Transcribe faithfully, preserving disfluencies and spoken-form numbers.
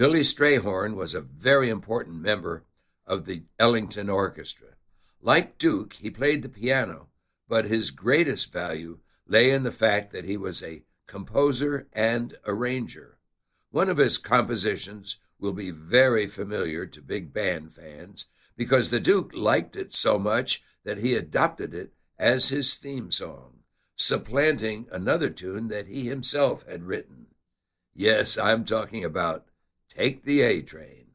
Billy Strayhorn was a very important member of the Ellington Orchestra. Like Duke, he played the piano, but his greatest value lay in the fact that he was a composer and arranger. One of his compositions will be very familiar to big band fans because the Duke liked it so much that he adopted it as his theme song, supplanting another tune that he himself had written. Yes, I'm talking about Take the A Train.